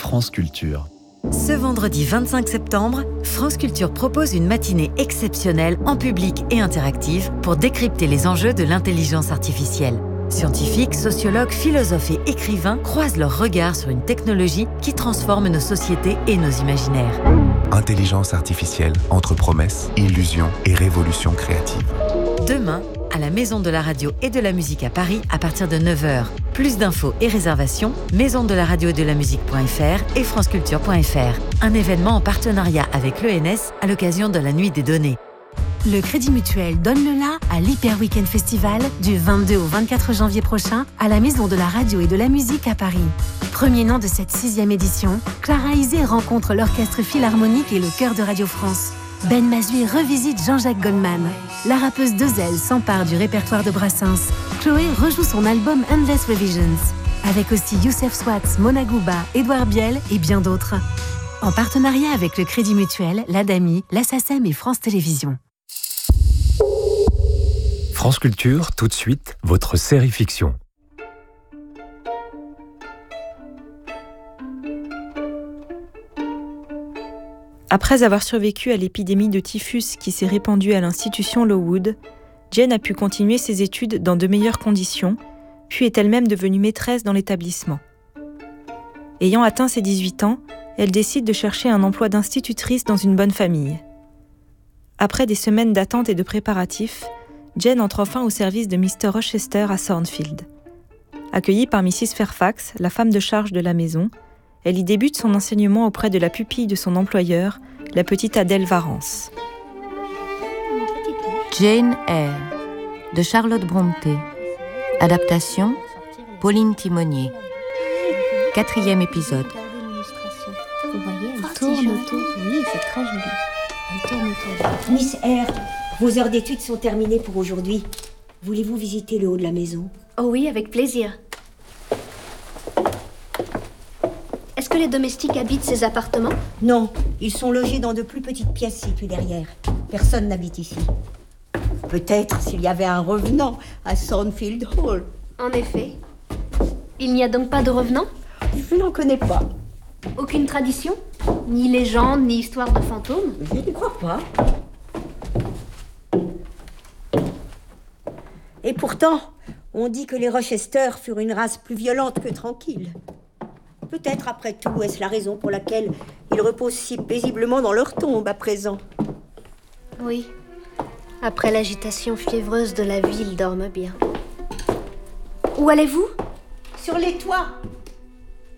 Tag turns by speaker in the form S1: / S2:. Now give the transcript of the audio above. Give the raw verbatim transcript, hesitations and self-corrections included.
S1: France Culture.
S2: Ce vendredi vingt-cinq septembre, France Culture propose une matinée exceptionnelle en public et interactive pour décrypter les enjeux de l'intelligence artificielle. Scientifiques, sociologues, philosophes et écrivains croisent leurs regards sur une technologie qui transforme nos sociétés et nos imaginaires.
S3: Intelligence artificielle entre promesses, illusions et révolution créative.
S2: Demain, à la Maison de la Radio et de la Musique à Paris à partir de neuf heures. Plus d'infos et réservations, maison de la radio et de la musique point f r et franceculture point f r. Un événement en partenariat avec l'E N S à l'occasion de la Nuit des Données.
S4: Le Crédit Mutuel donne le la à l'Hyper Weekend Festival du vingt-deux au vingt-quatre janvier prochain à la Maison de la Radio et de la Musique à Paris. Premier nom de cette sixième édition, Clara Isé rencontre l'Orchestre Philharmonique et le Chœur de Radio France. Ben Mazui revisite Jean-Jacques Goldman. La rappeuse Dezel s'empare du répertoire de Brassens. Chloé rejoue son album Endless Revisions. Avec aussi Youssef Swatz, Mona Gouba, Édouard Biel et bien d'autres. En partenariat avec le Crédit Mutuel, l'Adami, la SACEM et France Télévisions.
S5: France Culture, tout de suite, votre série fiction.
S6: Après avoir survécu à l'épidémie de typhus qui s'est répandue à l'institution Lowood, Jane a pu continuer ses études dans de meilleures conditions, puis est elle-même devenue maîtresse dans l'établissement. Ayant atteint ses dix-huit ans, elle décide de chercher un emploi d'institutrice dans une bonne famille. Après des semaines d'attente et de préparatifs, Jane entre enfin au service de mister Rochester à Thornfield. Accueillie par missus Fairfax, la femme de charge de la maison, elle y débute son enseignement auprès de la pupille de son employeur, la petite Adèle Varence.
S7: Jane Eyre, de Charlotte Brontë. Adaptation, Pauline Timonier. Quatrième épisode.
S8: Vous voyez, elle tourne autour. Oui, c'est très joli. Elle tourne autour. Miss Eyre, vos heures d'études sont terminées pour aujourd'hui. Voulez-vous visiter le haut de la maison?
S9: Oh oui, avec plaisir. Est-ce que les domestiques habitent ces appartements?
S8: Non, ils sont logés dans de plus petites pièces situées derrière. Personne n'habite ici. Peut-être s'il y avait un revenant à Thornfield Hall.
S9: En effet. Il n'y a donc pas de revenant?
S8: Je n'en connais pas.
S9: Aucune tradition? Ni légende, ni histoire de fantômes?
S8: Je ne crois pas. Et pourtant, on dit que les Rochester furent une race plus violente que tranquille. Peut-être, après tout, est-ce la raison pour laquelle ils reposent si paisiblement dans leur tombe à présent.
S9: Oui. Après l'agitation fiévreuse de la vie, ils dorment bien. Où allez-vous?
S8: Sur les toits.